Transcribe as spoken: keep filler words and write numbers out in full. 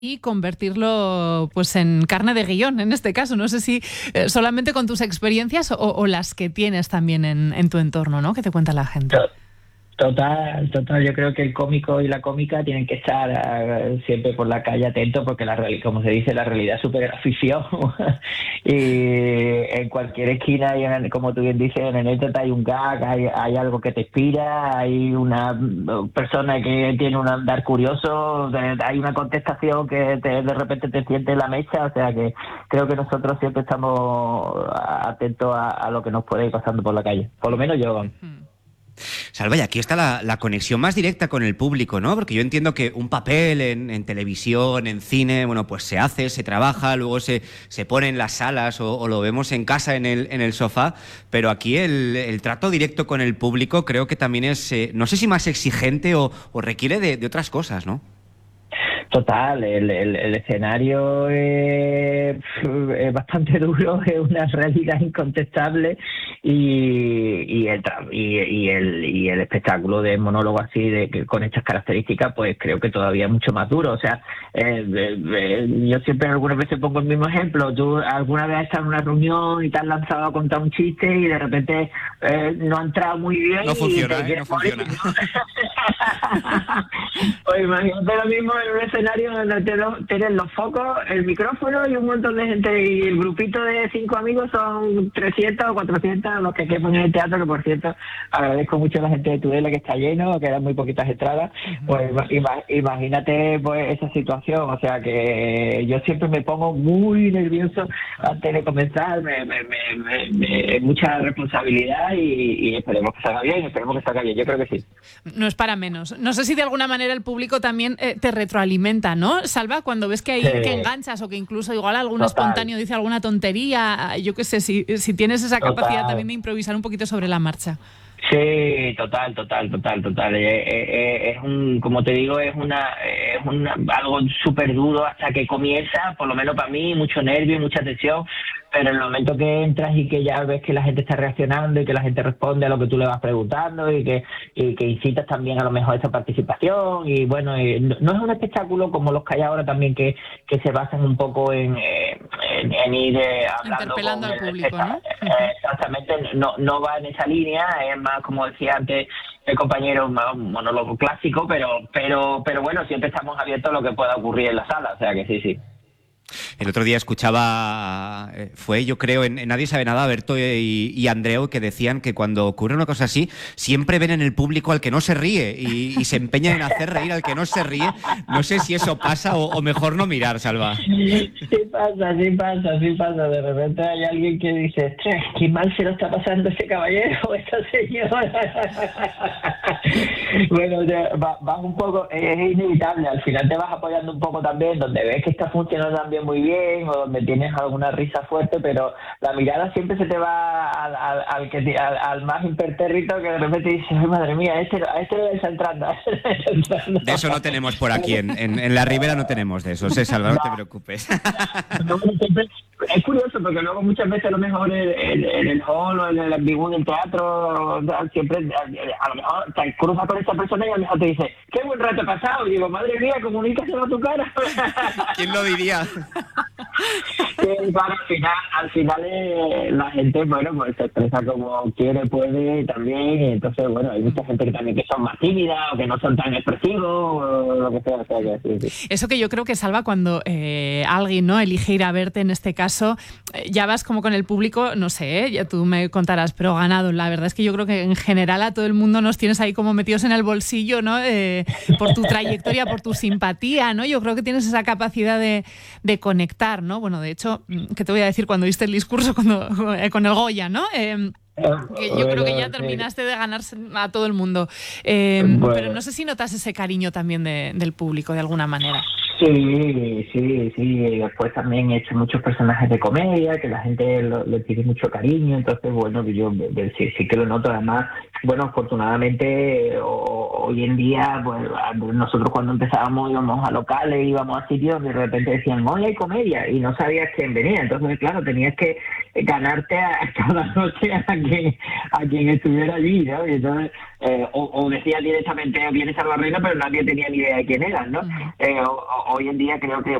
y convertirlo pues en carne de guión, en este caso. No sé si eh, solamente con tus experiencias o, o las que tienes también en, en tu entorno, ¿no? Que te cuenta la gente. Total, total. Yo creo que el cómico y la cómica tienen que estar uh, siempre por la calle atentos porque, la real, como se dice, la realidad supera la ficción. Y en cualquier esquina, y en, como tú bien dices, en el anécdota hay un gag, hay, hay algo que te inspira, hay una persona que tiene un andar curioso, hay una contestación que te, de repente te siente la mecha. O sea que creo que nosotros siempre estamos atentos a, a lo que nos puede ir pasando por la calle. Por lo menos yo. Hmm. Salva, y aquí está la, la conexión más directa con el público, ¿no? Porque yo entiendo que un papel en, en televisión, en cine, bueno, pues se hace, se trabaja, luego se, se pone en las salas o, o lo vemos en casa en el, en el sofá, pero aquí el, el trato directo con el público creo que también es, eh, no sé si más exigente o, o requiere de, de otras cosas, ¿no? Total, el, el, el escenario es, es bastante duro, es una realidad incontestable y, y, el, y, y, el, y el espectáculo de monólogo así, de, que, con estas características, pues creo que todavía es mucho más duro. O sea, eh, eh, yo siempre algunas veces pongo el mismo ejemplo. Tú alguna vez estás en una reunión y te has lanzado a contar un chiste y de repente eh, no ha entrado muy bien. No funciona, y te ¿eh? No funciona. Pues imagínate lo mismo en un escenario donde tienes los focos, el micrófono y un montón de gente, y el grupito de cinco amigos son trescientos o cuatrocientos los que quepan en el teatro, que por cierto agradezco mucho a la gente de Tudela que está lleno, que eran muy poquitas entradas. Pues ima- imagínate pues esa situación. O sea que yo siempre me pongo muy nervioso antes de comenzar, me, me, me, me, me mucha responsabilidad y, y esperemos que salga bien, esperemos que salga bien, yo creo que sí. No es para menos. No sé si de alguna manera el público también eh, te retroalimenta, ¿no, Salva? Cuando ves que, hay, Sí. que enganchas o que incluso igual algún Total. espontáneo dice alguna tontería, yo qué sé, si, si tienes esa Total. capacidad también de improvisar un poquito sobre la marcha. Sí, total, total, total, total. Eh, eh, es un, como te digo, es una, es una, algo súper duro hasta que comienza, por lo menos para mí, mucho nervio y mucha tensión, pero en el momento que entras y que ya ves que la gente está reaccionando y que la gente responde a lo que tú le vas preguntando y que, y que incitas también a lo mejor esa participación, y bueno, y no, no es un espectáculo como los que hay ahora también que, que se basan un poco en, eh, en, en ir eh, hablando Interpelando con al el- público, ¿no? eh, exactamente, no, no va en esa línea, es más, como decía antes el compañero, un monólogo clásico, pero pero pero bueno, siempre estamos abiertos a lo que pueda ocurrir en la sala, o sea que sí, sí. El otro día escuchaba, eh, fue yo creo, en, en Nadie sabe nada, Berto y, y Andreu, que decían que cuando ocurre una cosa así, siempre ven en el público al que no se ríe y, y se empeñan en hacer reír al que no se ríe. No sé si eso pasa o, o mejor no mirar, Salva. Sí pasa, sí pasa, sí pasa. De repente hay alguien que dice, "Tres, qué mal se lo está pasando ese caballero o esta señora". Bueno, ya, va, va un poco, es inevitable. Al final te vas apoyando un poco también, donde ves que está funcionando también muy bien o donde tienes alguna risa fuerte, pero la mirada siempre se te va al, al, al, que, al, al más impertérrito, que de repente dices, ay, madre mía, a este, a este le está entrando, a este le está entrando. De eso no tenemos por aquí, en, en, en la Ribera no tenemos de eso, ¿sí, Salva? No, no te preocupes. No, siempre, es curioso porque luego muchas veces a lo mejor en, en, en el hall o en el ambiguo del teatro, o sea, siempre a, a lo mejor te cruzas con esa persona y a lo mejor te dice, qué buen rato he pasado, y digo, madre mía, comunícaselo a tu cara. ¿Quién lo diría? Que, claro, al final, al final eh, la gente, bueno, pues se expresa como quiere, puede también, y entonces, bueno, hay mucha gente que también que son más tímidas o que no son tan expresivos o lo que sea, o sea que sí, sí. Eso que yo creo que salva cuando eh, alguien no elige ir a verte, en este caso, eh, ya vas como con el público, no sé, ¿eh? Ya tú me contarás, pero ganado. La verdad es que yo creo que en general a todo el mundo nos tienes ahí como metidos en el bolsillo, ¿no? Eh, por tu trayectoria, por tu simpatía, ¿no? Yo creo que tienes esa capacidad de, de conectar, ¿no? Bueno, de hecho, ¿qué te voy a decir cuando viste el discurso cuando, eh, con el Goya, ¿no? Eh, que yo creo que ya terminaste de ganarse a todo el mundo. Eh, Bueno. Pero no sé si notas ese cariño también de, del público, de alguna manera. Sí, sí, sí. Después también he hecho muchos personajes de comedia que la gente lo, le tiene mucho cariño. Entonces, bueno, yo sí, sí que lo noto. Además, bueno, afortunadamente o, hoy en día, pues nosotros cuando empezábamos íbamos a locales, íbamos a sitios donde de repente decían, hoy hay comedia, y no sabías quién venía. Entonces, claro, tenías que ganarte a cada noche a quien, a quien estuviera allí, ¿no? Y entonces, eh, o, o decía directamente, viene Salva Reina, pero nadie tenía ni idea de quién eran, ¿no? Uh-huh. Eh, o, hoy en día creo que